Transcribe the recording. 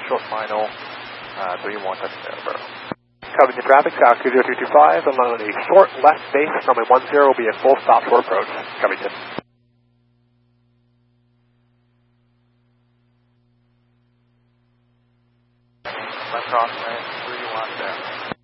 short final, 31 touching over. Covering the traffic, South 20225, and on a short left base, runway 10 will be a full stop short approach. Covington. Left crosswind, 31 there.